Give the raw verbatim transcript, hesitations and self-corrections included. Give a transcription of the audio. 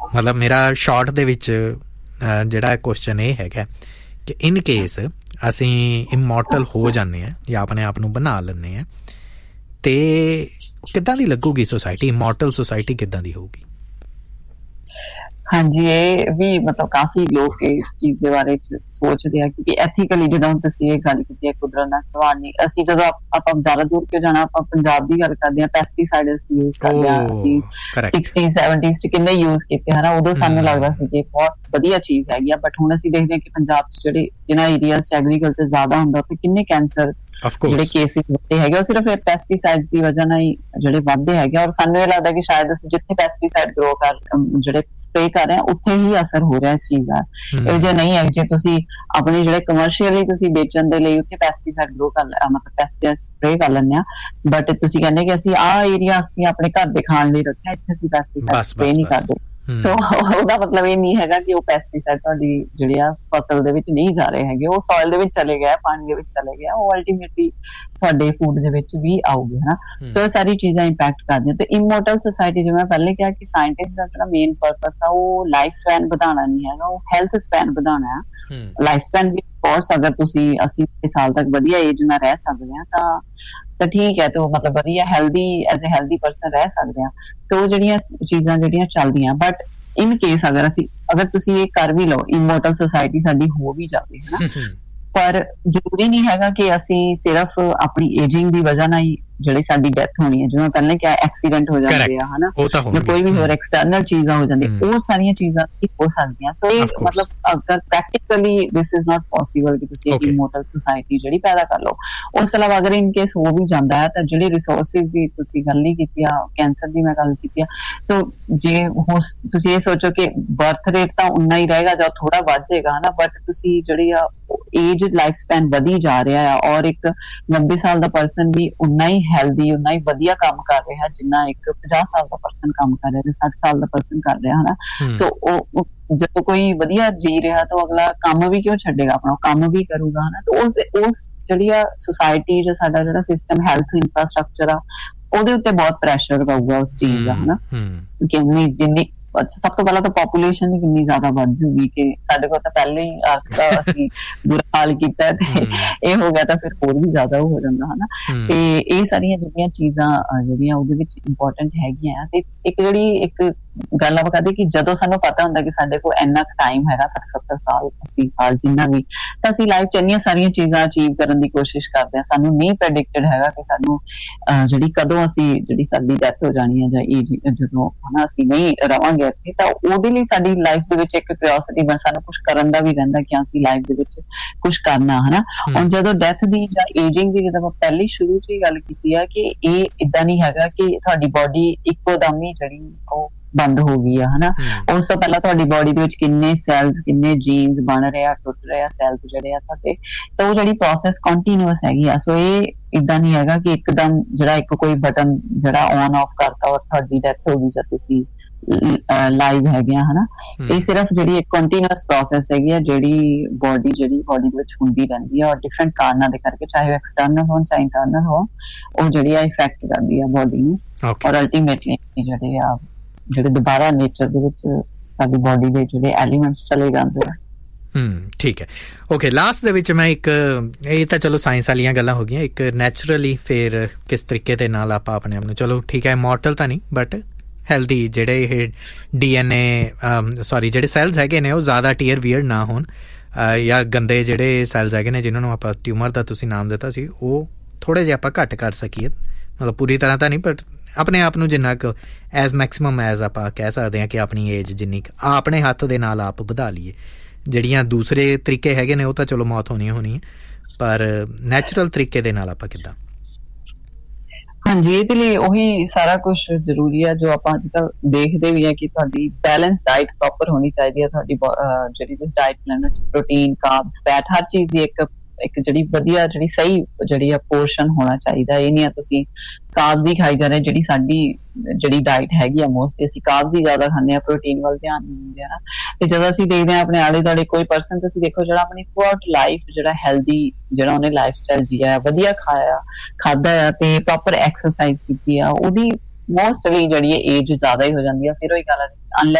मतलब मेरा शॉर्ट दे विच ਜਿਹੜਾ ਕੁਐਸਚਨ ਇਹ ਹੈਗਾ ਕਿ ਇਨ ਕੇਸ ਅਸੀਂ ਇਮੋਰਟਲ ਹੋ ਜਾਂਦੇ ਹਾਂ ਜਾਂ ਆਪਣੇ ਆਪ ਨੂੰ ਬਣਾ ਲੈਂਦੇ ਹਾਂ ਤੇ ਕਿੱਦਾਂ ਦੀ ਲੱਗੂਗੀ ਸੋਸਾਇਟੀ, ਇਮੋਰਟਲ ਸੋਸਾਇਟੀ ਕਿੱਦਾਂ ਦੀ ਹੋਊਗੀ? ਹਾਂਜੀ, ਇਹ ਵੀ ਮਤਲਬ ਕਾਫੀ ਲੋਕ ਇਸ ਚੀਜ਼ ਦੇ ਬਾਰੇ ਸੋਚਦੇ ਆ ਕਿਉਂਕਿ ਐਥੀਕਲੀ ਜਦੋਂ ਤੁਸੀਂ ਇਹ ਗੱਲ ਕੀਤੀ ਹੈ ਕੁਦਰਤ ਨਾਲ ਖਿਲਵਾੜ ਨਹੀਂ, ਅਸੀਂ ਜਦੋਂ ਆਪਾਂ ਜ਼ਿਆਦਾ ਦੂਰ ਕਿਉਂ ਜਾਣਾ, ਆਪਾਂ ਪੰਜਾਬ ਦੀ ਗੱਲ ਕਰਦੇ ਹਾਂ, ਪੈਸਟੀਸਾਈਡਸ ਯੂਜ਼ ਕਰਦੇ ਹਾਂ ਅਸੀਂ ਸਿਕਸਟੀਜ਼ ਸੈਵਨਟੀਜ਼ ਚ ਕਿੰਨੇ ਯੂਜ਼ ਕੀਤੇ ਹਨਾ, ਉਦੋਂ ਸਾਨੂੰ ਲੱਗਦਾ ਸੀ ਕਿ ਬਹੁਤ ਵਧੀਆ ਚੀਜ਼ ਹੈਗੀ ਆ, ਬਟ ਹੁਣ ਅਸੀਂ ਦੇਖਦੇ ਹਾਂ ਕਿ ਪੰਜਾਬ ਚ ਜਿਹੜੇ ਜਿਨ੍ਹਾਂ ਏਰੀਆਜ਼ ਚ ਐਗਰੀਕਲਚਰ ਜ਼ਿਆਦਾ ਹੁੰਦਾ ਉੱਥੇ ਕਿੰਨੇ ਕੈਂਸਰ ਜਿਹੜੇ ਕੇਸਿਸ ਵੱਧਦੇ ਹੈਗੇ ਉਹ ਸਿਰਫ ਇਹਦੀ ਦੀ ਵਜ੍ਹਾ ਨਾਲ ਹੀ ਜਿਹੜੇ ਵੱਧਦੇ ਹੈਗੇ, ਔਰ ਸਾਨੂੰ ਇਹ ਲੱਗਦਾ ਕਿ ਸ਼ਾਇਦ ਅਸੀਂ ਜਿੱਥੇ ਪੈਸਟੀਸਾਈਡ ਗਰੋ ਕਰ ਜਿਹੜੇ ਸਪਰੇ ਕਰ ਰਹੇ ਹਾਂ ਉੱਥੇ ਹੀ ਅਸਰ ਹੋ ਰਿਹਾ ਇਸ ਚੀਜ਼ ਦਾ। ਇਹ ਜੇ ਨਹੀਂ ਹੈ ਜੇ ਤੁਸੀਂ ਆਪਣੇ ਜਿਹੜੇ ਕਮਰਸ਼ੀਅਲੀ ਤੁਸੀਂ ਵੇਚਣ ਦੇ ਲਈ ਉੱਥੇ ਪੈਸਟੀਸਾਈਡ ਗਰੋ ਕਰ ਮਤਲਬ ਪੈਸਟੀਸਾਈਡ ਸਪਰੇ ਕਰ ਲੈਂਦੇ ਹਾਂ, ਬਟ ਤੁਸੀਂ ਕਹਿੰਦੇ ਕਿ ਅਸੀਂ ਆਹ ਏਰੀਆ ਅਸੀਂ ਆਪਣੇ ਘਰ ਦੇ ਖਾਣ ਲਈ ਰੱਖਿਆ, ਇੱਥੇ ਅਸੀਂ ਪੈਸਟੀਸਾਈਡ ਸਪਰੇ ਨਹੀਂ ਕਰਦੇ, ਤਾਂ ਉਹਦਾ ਮਤਲਬ ਇਹ ਨਹੀਂ ਹੈਗਾ ਕਿ ਉਹ ਪੈਸਟੀਸਾਈਡ ਤੁਹਾਡੀ ਜਿਹੜੀ ਆ ਫਸਲ ਦੇ ਵਿੱਚ ਨਹੀਂ ਜਾ ਰਹੇ ਹੈਗੇ, ਉਹ ਸੋਇਲ ਦੇ ਵਿੱਚ ਚਲੇ ਗਿਆ, ਪਾਣੀ ਦੇ ਵਿੱਚ ਚਲੇ ਗਿਆ, ਉਹ ਅਲਟੀਮੇਟਲੀ ਤੁਹਾਡੇ ਫੂਡ ਦੇ ਵਿੱਚ ਵੀ ਆਊਗੇ ਹਨਾ। ਸੋ ਇਹ ਸਾਰੀ ਚੀਜ਼ਾਂ ਇੰਪੈਕਟ ਕਰਦੀਆਂ। ਤੇ ਇਮੋਰਟਲ ਸੋਸਾਇਟੀ ਜਿਵੇਂ ਮੈਂ ਪਹਿਲੇ ਕਿਹਾ ਕਿ ਸਾਇੰਟਿਸਟ ਦਾ ਜਿਹੜਾ ਮੇਨ ਪਰਪਸ ਆ ਉਹ ਲਾਈਫ ਸਪੈਨ ਵਧਾਉਣਾ ਨਹੀਂ ਹੈਗਾ, ਉਹ ਹੈਲਥ ਸਪੈਨ ਵਧਾਉਣਾ ਆ। ਲਾਈਫ ਸਪੈਨ ਵੀ ਕੋਰਸ ਅਗਰ ਤੁਸੀਂ ਅੱਸੀ ਸਾਲ ਤੱਕ ਵਧੀਆ ਏਜ ਨਾਲ ਰਹਿ ਸਕਦੇ ਹਾਂ ਤਾਂ ਤਾਂ ਠੀਕ ਹੈ, ਤੇ ਉਹ ਮਤਲਬ ਵਧੀਆ healthy as a healthy person ਰਹਿ ਸਕਦੇ ਹਾਂ। ਤੇ ਉਹ ਜਿਹੜੀਆਂ ਚੀਜ਼ਾਂ ਜਿਹੜੀਆਂ ਚੱਲਦੀਆਂ, ਬਟ ਇਨ ਕੇਸ ਅਗਰ ਅਸੀਂ ਅਗਰ ਤੁਸੀਂ ਇਹ ਕਰ ਵੀ ਲਓ ਇਮੋਰਟਲ ਸੋਸਾਇਟੀ ਸਾਡੀ ਹੋ ਵੀ ਜਾਵੇ ਹਨਾ, ਪਰ ਜ਼ਰੂਰੀ ਨਹੀਂ ਹੈਗਾ ਕਿ ਅਸੀਂ ਸਿਰਫ ਆਪਣੀ ਏਜਿੰਗ ਦੀ ਵਜ੍ਹਾ ਨਾਲ ਹੀ ਜਿਹੜੀ ਸਾਡੀ ਡੈਥ ਹੋਣੀ ਹੈ, ਜਿਵੇਂ ਪਹਿਲਾਂ ਕਿਹਾ ਐਕਸੀਡੈਂਟ ਹੋ ਜਾਂਦੇ ਆ ਹਨਾ, ਜਾਂ ਕੋਈ ਵੀ ਹੋਰ ਐਕਸਟਰਨਲ ਚੀਜ਼ਾਂ ਹੋ ਜਾਂਦੀਆਂ, ਉਹ ਸਾਰੀਆਂ ਚੀਜ਼ਾਂ ਹੋ ਸਕਦੀਆਂ। ਸੋ ਇਹ ਮਤਲਬ ਅਗਰ practically this is not possible ਕਿ ਤੁਸੀਂ ਇੱਕ ਇਮੋਰਟਲ ਸੋਸਾਇਟੀ ਜਿਹੜੀ ਪੈਦਾ ਕਰ ਲਓ। ਉਸ ਤੋਂ ਇਲਾਵਾ ਅਗਰ ਇਨ ਕੇਸ ਹੋ ਵੀ ਜਾਂਦਾ ਹੈ ਤਾਂ ਜਿਹੜੇ ਰਿਸੋਰਸਿਸ ਦੀ ਤੁਸੀਂ ਗੱਲ ਨਹੀਂ ਕੀਤੀ ਆ, ਕੈਂਸਰ ਦੀ ਮੈਂ ਗੱਲ ਕੀਤੀ ਆ, ਸੋ ਜੇ ਤੁਸੀਂ ਇਹ ਸੋਚੋ ਕਿ ਬਰਥ ਰੇਟ ਤਾਂ ਉਨਾ ਹੀ ਰਹੇਗਾ ਜਾਂ ਥੋੜਾ ਵੱਧ ਜਾਏਗਾ ਹਨਾ, ਬਟ ਤੁਸੀਂ ਜਿਹੜੀ ਆ ਏਜ ਲਾਈਫ ਸਪੈਨ ਵਧੀ ਜਾ ਰਿਹਾ ਆ, ਔਰ ਇੱਕ ਨੱਬੇ ਸਾਲ ਦਾ ਪਰਸਨ ਵੀ ਉਨਾ ਹੀ ਹੈਲਦੀ ਉਨਾ ਹੀ ਵਧੀਆ ਕੰਮ ਕਰ ਰਿਹਾ ਜਿੰਨਾ ਇੱਕ ਪੰਜਾਹ ਸਾਲ ਦਾ ਪਰਸਨ ਕੰਮ ਕਰ ਰਿਹਾ ਤੇ ਸੱਠ ਸਾਲ ਦਾ ਪਰਸਨ ਕਰ ਰਿਹਾ ਹਨਾ। ਸੋ ਉਹ ਜਦੋਂ ਕੋਈ ਵਧੀਆ ਜੀ ਰਿਹਾ ਤਾਂ ਅਗਲਾ ਕੰਮ ਵੀ ਕਿਉਂ ਛੱਡੇਗਾ, ਆਪਣਾ ਕੰਮ ਵੀ ਕਰੂਗਾ ਹਨਾ। ਤੇ ਉਸ ਉਸ ਜਿਹੜੀ ਆ ਸੁਸਾਇਟੀ ਜਾਂ ਸਾਡਾ ਜਿਹੜਾ ਸਿਸਟਮ ਹੈਲਥ ਇਨਫਰਾਸਟਰਕਚਰ ਆ ਉਹਦੇ ਉੱਤੇ ਬਹੁਤ ਪ੍ਰੈਸ਼ਰ ਪਊਗਾ ਉਸ ਚੀਜ਼ ਦਾ ਹਨਾ, ਕਿਉਂਕਿ ਜਿੰਨੀ ਸਭ ਤੋਂ ਪਹਿਲਾਂ ਤਾਂ ਪਾਪੂਲੇਸ਼ਨ ਹੀ ਕਿੰਨੀ ਜ਼ਿਆਦਾ ਵੱਧ ਜੂਗੀ ਕਿ ਸਾਡੇ ਕੋਲ ਤਾਂ ਪਹਿਲਾਂ ਹੀ ਅਸੀਂ ਬੁਰਾ ਹਾਲ ਕੀਤਾ ਤੇ ਇਹ ਹੋ ਗਿਆ ਤਾਂ ਫਿਰ ਹੋਰ ਵੀ ਜ਼ਿਆਦਾ ਹੋ ਜਾਂਦਾ ਹਨਾ। ਤੇ ਇਹ ਸਾਰੀਆਂ ਜਿਹੜੀਆਂ ਚੀਜ਼ਾਂ ਜਿਹੜੀਆਂ ਉਹਦੇ ਵਿੱਚ ਇੰਪੋਰਟੈਂਟ ਹੈਗੀਆਂ। ਤੇ ਇੱਕ ਜਿਹੜੀ ਇੱਕ ਗੱਲ ਆਪਾਂ ਕਹਦੇ ਕਿ ਜਦੋਂ ਸਾਨੂੰ ਪਤਾ ਹੁੰਦਾ ਕਿ ਸਾਡੇ ਕੋਲ ਇੰਨਾ ਕੁ ਟਾਈਮ ਹੈਗਾ ਸੱਠ ਸੱਤਰ ਸਾਲ ਅੱਸੀ ਸਾਲ ਜਿੰਨਾ ਵੀ, ਤਾਂ ਅਸੀਂ ਲਾਈਫ ਚ ਇੰਨੀਆਂ ਸਾਰੀਆਂ ਚੀਜ਼ਾਂ ਅਚੀਵ ਕਰਨ ਦੀ ਕੋਸ਼ਿਸ਼ ਕਰਦੇ ਹਾਂ। ਸਾਨੂੰ ਨਹੀਂ ਪ੍ਰੈਡਿਕਟਡ ਹੈਗਾ ਕਿ ਸਾਨੂੰ ਜਿਹੜੀ ਕਦੋਂ ਅਸੀਂ ਜਿਹੜੀ ਸਾਡੀ ਡੈਥ ਹੋ ਜਾਣੀ ਹੈ ਜਾਂ ਏਜ ਜਦੋਂ ਹਨਾ ਅਸੀਂ ਨਹੀਂ ਰਵਾਂਗੇ ਇੱਥੇ, ਤਾਂ ਉਹਦੇ ਲਈ ਸਾਡੀ ਲਾਈਫ ਦੇ ਵਿੱਚ ਇੱਕ ਕਿਉਰਿਓਸਿਟੀ ਬਣ ਸਾਨੂੰ ਕੁਛ ਕਰਨ ਦਾ ਵੀ ਰਹਿੰਦਾ ਕਿ ਅਸੀਂ ਲਾਈਫ ਦੇ ਵਿੱਚ ਕੁਛ ਕਰਨਾ ਹਨਾ। ਹੁਣ ਜਦੋਂ ਡੈਥ ਦੀ ਜਾਂ ਏਜਿੰਗ ਦੀ ਜਦੋਂ ਆਪਾਂ ਪਹਿਲੀ ਸ਼ੁਰੂ ਚ ਹੀ ਗੱਲ ਕੀਤੀ ਆ ਕਿ ਇਹ ਏਦਾਂ ਨਹੀਂ ਹੈਗਾ ਕਿ ਤੁਹਾਡੀ ਬੋਡੀ ਇੱਕੋ ਦਮ ਹੀ ਜਿਹੜੀ ਉਹ ਬੰਦ ਹੋ ਗਈ ਆ ਹਨਾ। ਉਸ ਤੋਂ ਪਹਿਲਾਂ ਤੁਹਾਡੀ ਬੋਡੀ ਦੇ ਵਿੱਚ ਕਿੰਨੇ ਸੈਲਸ ਕਿੰਨੇ ਜੀਨਸ ਬਣ ਰਹੇ ਆ, ਟੁੱਟ ਰਹੇ ਆ ਸੈਲਸ ਜਿਹੜੇ ਆ ਤੁਹਾਡੇ, ਤਾਂ ਉਹ ਜਿਹੜੀ ਪ੍ਰੋਸੈਸ ਕੰਟੀਨਿਊਅਸ ਹੈਗੀ ਆ। ਸੋ ਇਹ ਏਦਾਂ ਨਹੀਂ ਹੈਗਾ ਕਿ ਇੱਕਦਮ ਜਿਹੜਾ ਇੱਕ ਕੋਈ ਬਟਨ ਜਿਹੜਾ ਔਨ ਆਫ ਕਰਤਾ ਔਰ ਤੁਹਾਡੀ ਡੈਥ ਹੋ ਗਈ ਜਾਂ ਤੁਸੀਂ ਲਾਈਵ ਹੈਗੇ ਆ ਹਨਾ। ਇਹ ਸਿਰਫ ਜਿਹੜੀ ਇੱਕ ਕੰਟੀਨਿਊਅਸ ਪ੍ਰੋਸੈਸ ਹੈਗੀ ਆ ਜਿਹੜੀ ਬੋਡੀ ਜਿਹੜੀ ਬੋਡੀ ਦੇ ਵਿੱਚ ਹੁੰਦੀ ਰਹਿੰਦੀ ਆ, ਔਰ ਡਿਫਰੈਂਟ ਕਾਰਨਾਂ ਦੇ ਕਰਕੇ ਚਾਹੇ ਐਕਸਟਰਨਲ ਹੋਣ ਚਾਹੇ ਇੰਟਰਨਲ ਹੋ, ਉਹ ਜਿਹੜੀ ਆ ਇਫੈਕਟ ਕਰਦੀ ਆ ਬੋਡੀ ਨੂੰ, ਔਰ ਅਲਟੀਮੇਟਲੀ ਜਿਹੜੇ ਆ ਜਿਹੜੇ ਦੁਬਾਰਾ ਨੇਚਰ ਦੇ ਵਿੱਚ ਸਾਡੀ ਬੋਡੀ ਦੇ ਜਿਹੜੇ ਐਲੀਮੈਂਟਸ ਚਲੇ ਜਾਂਦੇ ਆ। ਹਮ ਠੀਕ ਹੈ, ਓਕੇ। ਲਾਸਟ ਦੇ ਵਿੱਚ ਮੈਂ ਇੱਕ ਇਹ ਤਾਂ ਚਲੋ ਸਾਇੰਸ ਵਾਲੀਆਂ ਗੱਲਾਂ ਹੋ ਗਈਆਂ, ਇੱਕ ਨੈਚੁਰਲੀ ਫਿਰ ਕਿਸ ਤਰੀਕੇ ਦੇ ਨਾਲ ਆਪਾਂ ਆਪਣੇ ਆਪ ਨੂੰ, ਚਲੋ ਠੀਕ ਹੈ ਇਮੋਰਟਲ ਤਾਂ ਨਹੀਂ ਬਟ ਹੈਲਦੀ ਜਿਹੜੇ ਇਹ ਡੀ ਐਨ ਏ ਸੋਰੀ ਜਿਹੜੇ ਸੈਲਸ ਹੈਗੇ ਨੇ ਉਹ ਜ਼ਿਆਦਾ ਟੀਅਰ ਵੀਅਰ ਨਾ ਹੋਣ, ਜਾਂ ਗੰਦੇ ਜਿਹੜੇ ਸੈਲਸ ਹੈਗੇ ਨੇ ਜਿਹਨਾਂ ਨੂੰ ਆਪਾਂ ਟਿਊਮਰ ਦਾ ਤੁਸੀਂ ਨਾਮ ਦਿੱਤਾ ਸੀ ਉਹ ਥੋੜ੍ਹੇ ਜਿਹੇ ਆਪਾਂ ਘੱਟ ਕਰ ਸਕੀਏ, ਮਤਲਬ ਪੂਰੀ ਤਰ੍ਹਾਂ ਤਾਂ ਨਹੀਂ ਬਟ ਆਪਣੇ ਆਪ ਨੂੰ ਜਿੰਨਾ ਕੁ ਐਜ਼ ਮੈਕਸੀਮਮ ਐਜ਼ ਆਪਾਂ ਕਹਿ ਸਕਦੇ ਹਾਂ ਕਿ ਆਪਣੀ ਏਜ ਜਿੰਨੀ ਕੁ ਆਪਣੇ ਹੱਥ ਦੇ ਨਾਲ ਆਪ ਵਧਾ ਲਈਏ। ਜਿਹੜੀਆਂ ਦੂਸਰੇ ਤਰੀਕੇ ਹੈਗੇ ਨੇ ਉਹ ਤਾਂ ਚਲੋ ਮੌਤ ਹੋਣੀ ਹੋਣੀ ਹੈ, ਪਰ ਨੈਚੁਰਲ ਤਰੀਕੇ ਦੇ ਨਾਲ ਆਪਾਂ ਕਿੱਦਾਂ? ਹਾਂਜੀ, ਇਹਦੇ ਲਈ ਉਹੀ ਸਾਰਾ ਕੁਛ ਜ਼ਰੂਰੀ ਹੈ ਜੋ ਆਪਾਂ ਅੱਜ ਕੱਲ੍ਹ ਦੇਖਦੇ ਵੀ ਹੈ ਕਿ ਤੁਹਾਡੀ ਬੈਲੈਂਸ ਡਾਇਟ ਪ੍ਰੋਪਰ ਹੋਣੀ ਚਾਹੀਦੀ ਹੈ। ਤੁਹਾਡੀ ਜਿਹੜੀ ਡਾਇਟ ਲੈਣ ਵਿੱਚ ਪ੍ਰੋਟੀਨ, ਕਾਰਬਸ, ਫੈਟ ਹਰ ਚੀਜ਼ ਦੀ ਇੱਕ ਇੱਕ ਜਿਹੜੀ ਵਧੀਆ ਜਿਹੜੀ ਸਹੀ ਜਿਹੜੀ ਆ ਪੋਰਸ਼ਨ ਹੋਣਾ ਚਾਹੀਦਾ। ਇਹ ਨਹੀਂ ਆ ਤੁਸੀਂ ਕਾਰਬਸ ਹੀ ਖਾਈ ਜਾ ਰਹੇ, ਜਿਹੜੀ ਸਾਡੀ ਜਿਹੜੀ ਡਾਇਟ ਹੈਗੀ ਆ ਮੋਸਟਲੀ ਅਸੀਂ ਕਾਰਬਸ ਹੀ ਜ਼ਿਆਦਾ ਖਾਂਦੇ ਹਾਂ, ਪ੍ਰੋਟੀਨ ਵੱਲ ਧਿਆਨ ਨਹੀਂ ਦਿੰਦੇ ਨਾ। ਤੇ ਜਦੋਂ ਅਸੀਂ ਦੇਖਦੇ ਹਾਂ ਆਪਣੇ ਆਲੇ ਦੁਆਲੇ ਕੋਈ ਪਰਸਨ ਤੁਸੀਂ ਦੇਖੋ ਜਿਹੜਾ ਆਪਣੀ ਥਰੂਆਊਟ ਲਾਈਫ ਜਿਹੜਾ ਹੈਲਦੀ ਜਿਹੜਾ ਉਹਨੇ ਲਾਈਫ ਸਟਾਈਲ ਜੀਆ, ਵਧੀਆ ਖਾਇਆ ਖਾਧਾ ਆ ਤੇ ਪ੍ਰੋਪਰ ਐਕਸਰਸਾਈਜ਼ ਕੀਤੀ ਆ, ਉਹਦੀ ਮੋਸਟਲੀ ਜਿਹੜੀ ਏਜ ਜ਼ਿਆਦਾ ਹੀ ਹੋ ਜਾਂਦੀ ਆ। ਫਿਰ ਉਹੀ ਗੱਲ